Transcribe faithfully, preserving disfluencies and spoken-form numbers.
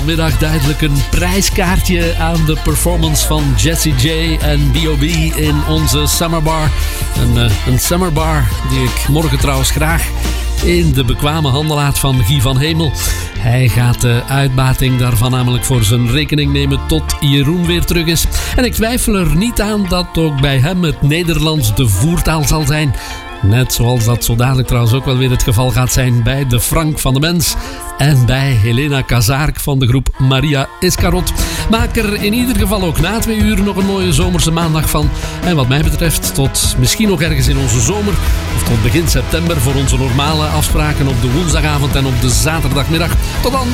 Middag duidelijk een prijskaartje aan de performance van Jessie J en B O B in onze Summerbar. Een, uh, een Summerbar die ik morgen trouwens graag in de bekwame handen laat van Guy van Hemel. Hij gaat de uitbating daarvan namelijk voor zijn rekening nemen tot Jeroen weer terug is. En ik twijfel er niet aan dat ook bij hem het Nederlands de voertaal zal zijn. Net zoals dat zo dadelijk trouwens ook wel weer het geval gaat zijn bij de Frank van de Mens en bij Helena Kazaark van de groep Maria Iscarot. Maak er in ieder geval ook na twee uur nog een mooie zomerse maandag van. En wat mij betreft tot misschien nog ergens in onze zomer of tot begin september voor onze normale afspraken op de woensdagavond en op de zaterdagmiddag. Tot dan!